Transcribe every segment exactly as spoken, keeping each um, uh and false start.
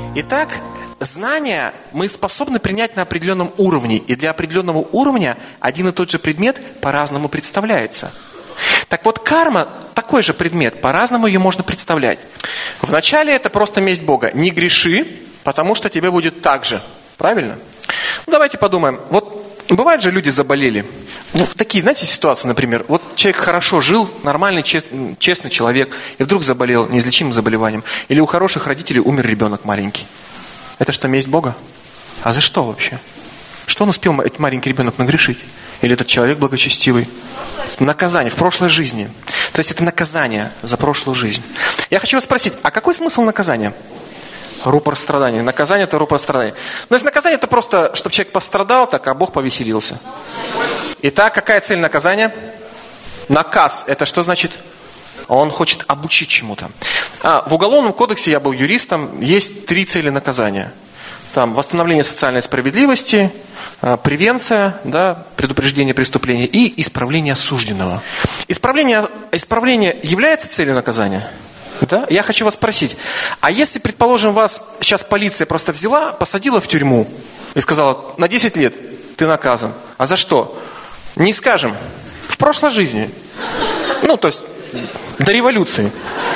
Итак, знания мы способны принять на определенном уровне. И для определенного уровня один и тот же предмет по-разному представляется. Так вот, карма такой же предмет, по-разному ее можно представлять. Вначале это просто месть Бога. Не греши, потому что тебе будет так же. Правильно? Ну, давайте подумаем. Вот бывают же, люди заболели. Ну, такие, знаете, ситуации, например. Вот человек хорошо жил, нормальный, честный человек, и вдруг заболел неизлечимым заболеванием. Или у хороших родителей умер ребенок маленький. Это что, месть Бога? А за что вообще? Что он успел, этот маленький ребенок, нагрешить? Или этот человек благочестивый? Наказание в прошлой жизни. То есть это наказание за прошлую жизнь. Я хочу вас спросить, а какой смысл наказания? Рупор страдания. Наказание – это рупор страдания. Но если наказание – это просто, чтобы человек пострадал, так, а Бог повеселился. Итак, какая цель наказания? Наказ – это что значит? Он хочет обучить чему-то. А, в Уголовном кодексе, я был юристом, есть три цели наказания. Там восстановление социальной справедливости, превенция, да, предупреждение преступления и исправление осужденного. Исправление, исправление является целью наказания? Да? Я хочу вас спросить, а если, предположим, вас сейчас полиция просто взяла, посадила в тюрьму и сказала, на десять лет ты наказан. А за что? Не скажем. В прошлой жизни. Ну, то есть, до революции.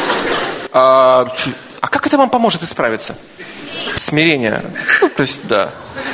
А, а как это вам поможет исправиться? Смирение. Ну, то есть, да.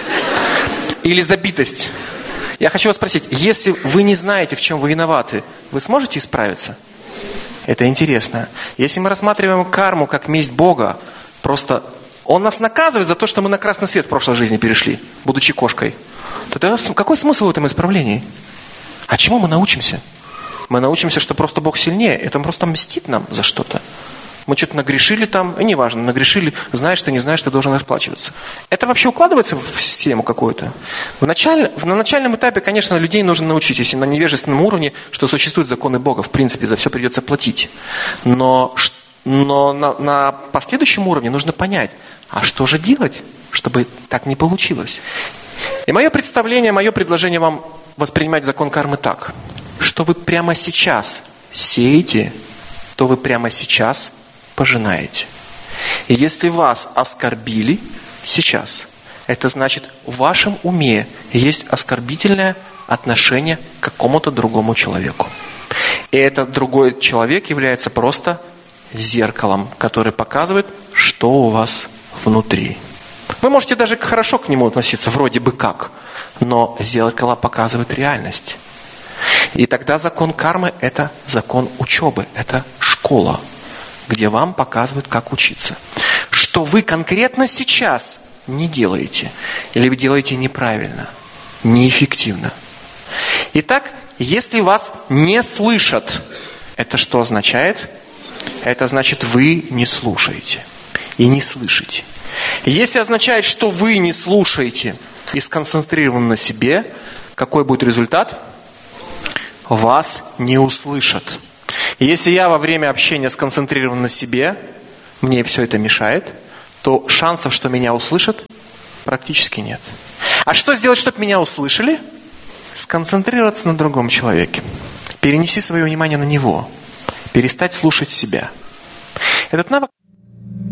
Или забитость. Я хочу вас спросить, если вы не знаете, в чем вы виноваты, вы сможете исправиться? Это интересно. Если мы рассматриваем карму как месть Бога, просто Он нас наказывает за то, что мы на красный свет в прошлой жизни перешли, будучи кошкой, то тогда какой смысл в этом исправлении? А чему мы научимся? Мы научимся, что просто Бог сильнее. Это Он просто мстит нам за что-то. Мы что-то нагрешили там, и неважно, нагрешили, знаешь ты, не знаешь, ты должен расплачиваться. Это вообще укладывается в систему какую-то? В началь... На начальном этапе, конечно, людей нужно научить, если на невежественном уровне, что существуют законы Бога, в принципе, за все придется платить. Но, Но на... на последующем уровне нужно понять, а что же делать, чтобы так не получилось? И мое представление, мое предложение вам воспринимать закон кармы так, что вы прямо сейчас сеете, то вы прямо сейчас пожинаете. И если вас оскорбили сейчас, это значит, в вашем уме есть оскорбительное отношение к какому-то другому человеку. И этот другой человек является просто зеркалом, которое показывает, что у вас внутри. Вы можете даже хорошо к нему относиться, вроде бы как, но зеркало показывает реальность. И тогда закон кармы – это закон учебы, это школа, где вам показывают, как учиться. Что вы конкретно сейчас не делаете, или вы делаете неправильно, неэффективно. Итак, если вас не слышат, это что означает? Это значит, вы не слушаете и не слышите. Если означает, что вы не слушаете и сконцентрированы на себе, какой будет результат? Вас не услышат. И если я во время общения сконцентрирован на себе, мне все это мешает, то шансов, что меня услышат, практически нет. А что сделать, чтобы меня услышали? Сконцентрироваться на другом человеке. Перенеси свое внимание на него. Перестать слушать себя. Этот навык